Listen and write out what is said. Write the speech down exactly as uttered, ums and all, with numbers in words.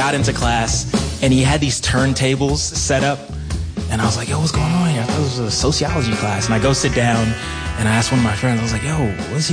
got into class, and he had these turntables set up, and I was like, yo, what's going on here? I thought it was a sociology class. And I go sit down, and I asked one of my friends, I was like, yo, what's he